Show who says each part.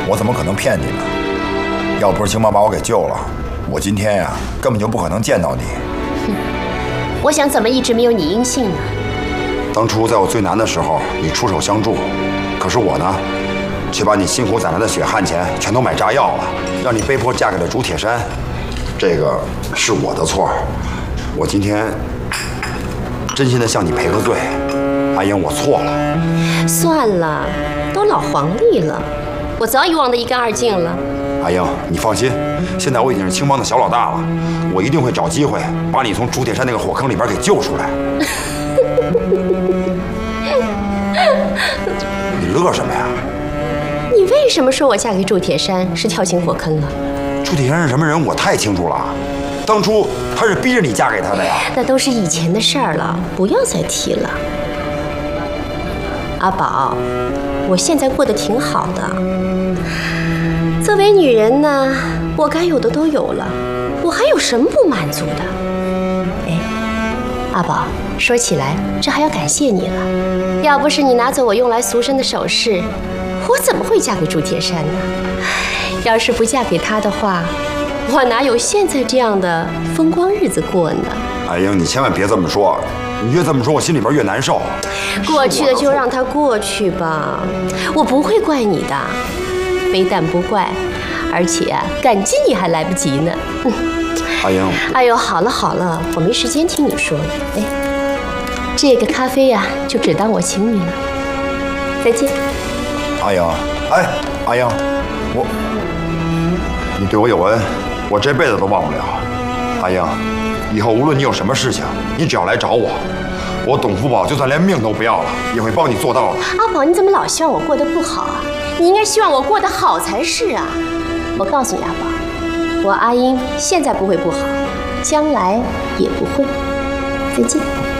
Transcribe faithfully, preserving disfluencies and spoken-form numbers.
Speaker 1: 我怎么可能骗你呢？要不是青妈把我给救了，我今天呀根本就不可能见到你。
Speaker 2: 哼，我想怎么一直没有你音信呢？
Speaker 1: 当初在我最难的时候，你出手相助，可是我呢，却把你辛苦攒来的血汗钱全都买炸药了，让你被迫嫁给了朱铁山。这个是我的错，我今天真心的向你赔个罪，阿英，我错了。
Speaker 2: 算了，都老黄历了，我早已忘得一干二净了。
Speaker 1: 阿英，你放心，现在我已经是青帮的小老大了，我一定会找机会把你从朱铁山那个火坑里边给救出来。你乐什么呀？
Speaker 2: 你为什么说我嫁给朱铁山是跳进火坑了？
Speaker 1: 朱铁山是什么人，我太清楚了。当初他是逼着你嫁给他的呀。
Speaker 2: 那都是以前的事儿了，不要再提了。阿宝，我现在过得挺好的。作为女人呢，我该有的都有了，我还有什么不满足的？哎，阿宝，说起来，这还要感谢你了。要不是你拿走我用来赎身的首饰，我怎么会嫁给朱铁山呢？要是不嫁给他的话，我哪有现在这样的风光日子过呢？
Speaker 1: 阿英，你千万别这么说，你越这么说，我心里边越难受。
Speaker 2: 过去的就让它过去吧，我不会怪你的，非但不怪，而且啊，感激你还来不及呢。
Speaker 1: 阿英，
Speaker 2: 哎呦，好了好了，我没时间听你说了。哎，这个咖啡呀、啊，就只当我请你了。再见。
Speaker 1: 阿英，哎，阿英，我，你对我有恩，我这辈子都忘不了。阿英，以后无论你有什么事情，你只要来找我，我董福宝就算连命都不要了，也会帮你做到的。
Speaker 2: 阿宝，你怎么老希望我过得不好啊？你应该希望我过得好才是啊！我告诉你，阿宝，我阿英现在不会不好，将来也不会。再见。